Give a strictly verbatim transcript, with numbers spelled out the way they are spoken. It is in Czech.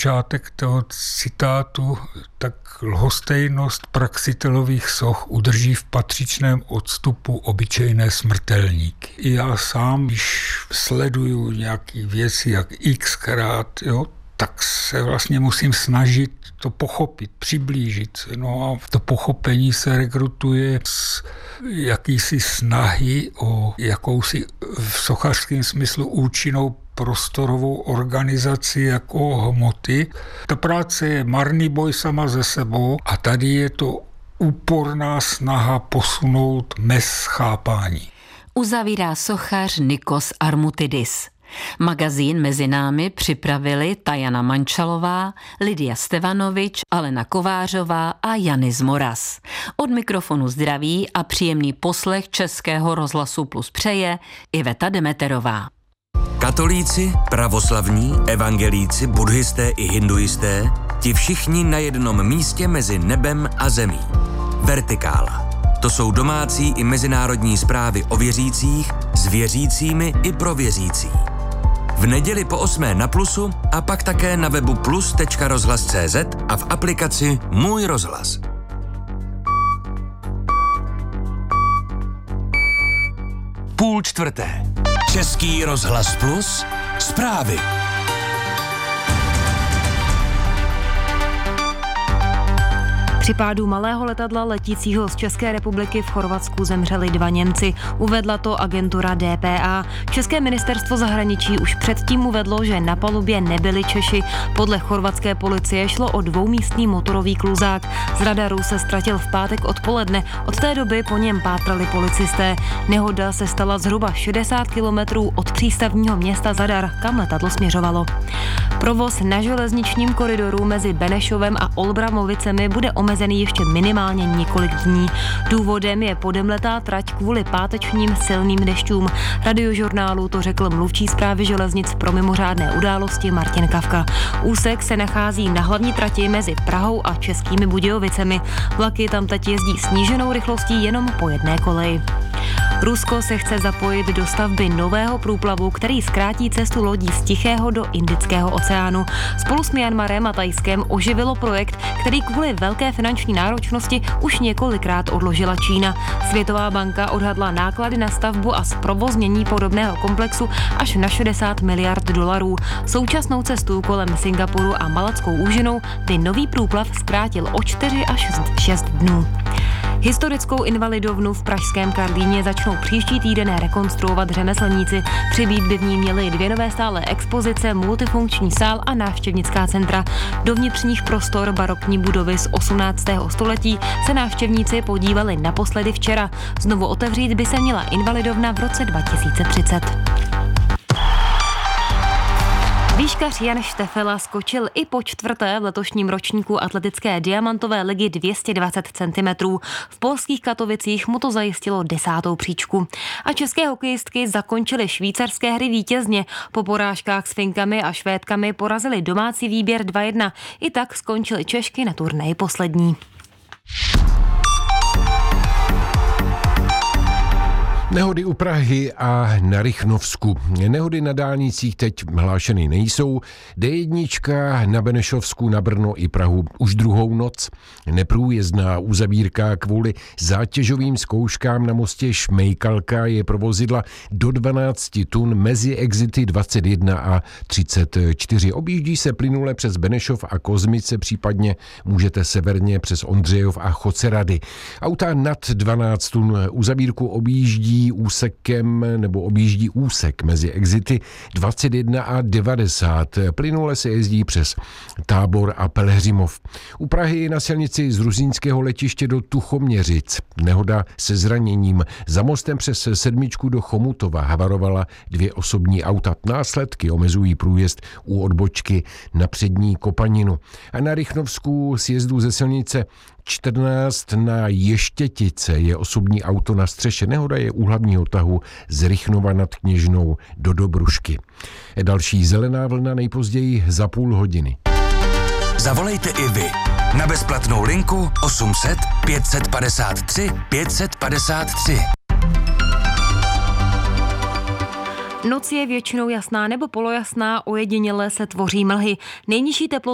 počátek toho citátu, tak lhostejnost praxitelových soch udrží v patřičném odstupu obyčejné smrtelníky. Já sám, když sleduju nějaké věci jak xkrát, jo, tak se vlastně musím snažit to pochopit, přiblížit. No a to pochopení se rekrutuje z jakýsi snahy o jakousi v sochařském smyslu účinnou prostorovou organizaci jako hmoty. Ta práce je marný boj sama ze sebou a tady je to úporná snaha posunout mez chápání. Uzavírá sochař Nikos Armoutidis. Magazín Mezi námi připravili Tajana Mančalová, Lidia Stevanovič, Alena Kovářová a Janis Moras. Od mikrofonu zdraví a příjemný poslech Českého rozhlasu Plus přeje Iveta Demeterová. Katolíci, pravoslavní, evangelíci, buddhisté i hinduisté, ti všichni na jednom místě mezi nebem a zemí. Vertikála. To jsou domácí i mezinárodní zprávy o věřících, s věřícími i pro věřící. V neděli po osmé na Plusu a pak také na webu plus tečka rozhlas tečka cé zet a v aplikaci Můj rozhlas. Půl čtvrté. Český rozhlas Plus. Zprávy. Při pádu malého letadla letícího z České republiky v Chorvatsku zemřeli dva Němci. Uvedla to agentura D P A. České ministerstvo zahraničí už předtím uvedlo, že na palubě nebyli Češi. Podle chorvatské policie šlo o dvoumístný motorový kluzák. Z radaru se ztratil v pátek odpoledne. Od té doby po něm pátrali policisté. Nehoda se stala zhruba šedesát kilometrů od přístavního města Zadar, kam letadlo směřovalo. Provoz na železničním koridoru mezi Benešovem a Olbramovicemi bude omezený ještě minimálně několik dní. Důvodem je podemletá trať kvůli pátečním silným dešťům. Radiožurnálu to řekl mluvčí správy železnic pro mimořádné události Martin Kavka. Úsek se nachází na hlavní trati mezi Prahou a Českými Budějovicemi. Vlaky tam teď jezdí sníženou rychlostí jenom po jedné koleji. Rusko se chce zapojit do stavby nového průplavu, který zkrátí cestu lodí z Tichého do Indického oceánu. Spolu s Myanmarem a Thajskem oživilo projekt, který kvůli velké finanční náročnosti už několikrát odložila Čína. Světová banka odhadla náklady na stavbu a zprovoznění podobného komplexu až na šedesát miliard dolarů. Současnou cestu kolem Singapuru a Malackou úžinou by nový průplav zkrátil o čtyři až šest dnů. Historickou invalidovnu v pražském Karlíně začnou příští týden rekonstruovat řemeslníci. Přibýt by v ní měly dvě nové stálé expozice, multifunkční sál a návštěvnická centra. Do vnitřních prostor barokní budovy z osmnáctého století se návštěvníci podívali naposledy včera. Znovu otevřít by se měla invalidovna v roce dva tisíce třicet. Výškař Jan Štefela skočil i po čtvrté v letošním ročníku atletické diamantové ligy dvě stě dvacet centimetrů. V polských Katovicích mu to zajistilo desátou příčku. A české hokejistky zakončily švýcarské hry vítězně. Po porážkách s Finkami a Švédkami porazili domácí výběr dva jedna. I tak skončily Češky na turnaji poslední. Nehody u Prahy a na Rychnovsku. Nehody na dálnicích teď hlášeny nejsou. D jedna na Benešovsku, na Brno i Prahu už druhou noc. Neprůjezdná uzavírka kvůli zátěžovým zkouškám na mostě Šmejkalka je pro vozidla do dvanáct tun mezi exity dvacet jedna a třicet čtyři. Objíždí se plynule přes Benešov a Kozmice, případně můžete severně přes Ondřejov a Chocerady. Auta nad dvanáct tun uzavírku objíždí úsekem nebo objíždí úsek mezi exity dvacet jedna a devadesát. Plynule se jezdí přes Tábor a Pelhřimov. U Prahy na silnici z Rusínského letiště do Tuchoměřic. Nehoda se zraněním. Za mostem přes sedmičku do Chomutova havarovala dvě osobní auta. Následky omezují průjezd u odbočky na přední Kopaninu. A na Rychnovsku sjezdu ze silnice čtrnáct na Ještětice je osobní auto na střeše. Nehoda je u hlavního tahu z Rychnova nad Kněžnou do Dobrušky. Další zelená vlna nejpozději za půl hodiny. Zavolejte i vy na bezplatnou linku osm set pět padesát tři pět padesát tři. Noc je většinou jasná nebo polojasná, ojediněle se tvoří mlhy. Nejnižší teplota